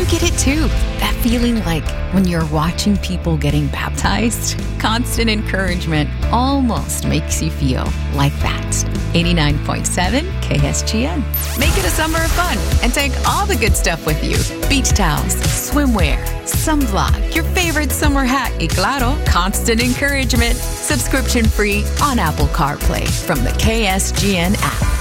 you get it too. That feeling like when you're watching people getting baptized. Constant encouragement almost makes you feel like that. 89.7 KSGN. Make it a summer of fun and take all the good stuff with you. Beach towels, swimwear, sunblock, your favorite summer hat, y claro, constant encouragement. Subscription free on Apple CarPlay from the KSGN app.